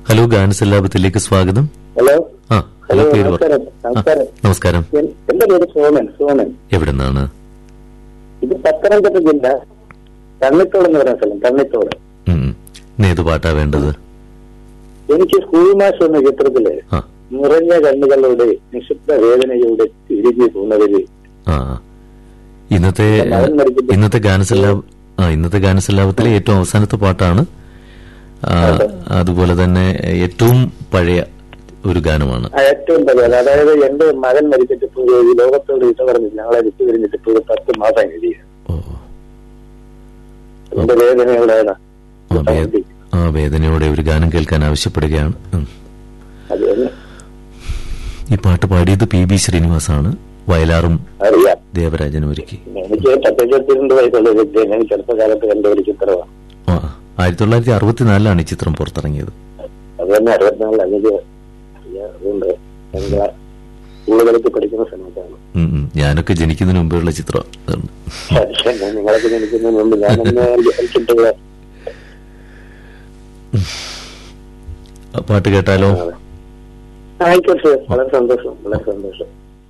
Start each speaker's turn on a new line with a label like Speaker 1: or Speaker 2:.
Speaker 1: Hello, ഗാനസല്ലാപത്തിലേക്ക് സ്വാഗതം.
Speaker 2: Hello.
Speaker 1: Hello, പേര്
Speaker 2: നമസ്കാരം.
Speaker 1: നമസ്കാരം.
Speaker 2: എന്റെ പേര് സോമൻ.
Speaker 1: എവിടെ നിന്നാണ്?
Speaker 2: ഇത് പത്തനംതിട്ട ജില്ല തണ്ണിത്തോട് എന്ന് പറയുന്ന സ്ഥലം. തണ്ണിത്തോട്.
Speaker 1: ഏത് പാട്ടാ വേണ്ടത്?
Speaker 2: എനിക്ക് സ്കൂൾ മാഷ് എന്ന ചിത്രത്തില് നിറഞ്ഞ കണ്ണുകളുടെ നിശബ്ദ വേദനയുടെ തിരികെ പോകുന്നതില്
Speaker 1: ഇന്നത്തെ ഗാനസല്ലാപത്തിലെ ഏറ്റവും അവസാനത്തെ പാട്ടാണ്. അതുപോലെ തന്നെ ഏറ്റവും പഴയ ഒരു ഗാനമാണ്.
Speaker 2: ഏറ്റവും പഴയ, അതായത് എന്റെ മകൻ മരിച്ചിട്ട് ഈ ലോകത്തോട് ഇഷ്ട പറഞ്ഞില്ല. ഞങ്ങളെ വിട്ടു പിരിഞ്ഞിട്ട് ഇപ്പോൾ 10 മാസം കഴിയുക. എന്റെ വേദനയോടെയാണ്.
Speaker 1: ആ വേദനയോടെ ഒരു ഗാനം കേൾക്കാൻ ആവശ്യപ്പെടുകയാണ്. ഈ പാട്ട് പാടിയത് PB ശ്രീനിവാസാണ്. വയലാറും ദേവരാജനും ഒരുക്കി.
Speaker 2: എനിക്ക് 72 വയസ്സുള്ള വ്യക്തിയാണ്. ഞാൻ ചെറുപ്പകാലത്ത് കണ്ടുപിടി ചിത്രമാണ്.
Speaker 1: 1964 ഈ ചിത്രം പുറത്തിറങ്ങിയത്.
Speaker 2: അത് തന്നെ 64. അതുകൊണ്ട് സ്കൂളുകളിൽ പഠിക്കുന്ന സമയത്താണ്.
Speaker 1: ഞാനൊക്കെ ജനിക്കുന്നതിന് മുമ്പുള്ള ചിത്രം.
Speaker 2: നിങ്ങളൊക്കെ ജനിക്കുന്നതിന് മുമ്പ് ഞാനൊന്ന്
Speaker 1: പാട്ട് കേട്ടാലോ?
Speaker 2: ആയിക്കോട്ടെ. വളരെ സന്തോഷം.